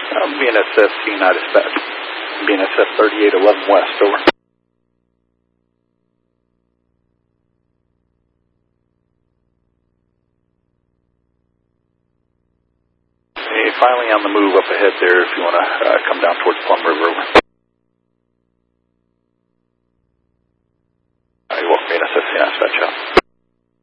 BNSF United Dispatch. BNSF 3811 West, over. Hey, finally on the move up ahead there if you want to come down towards Plum River, over.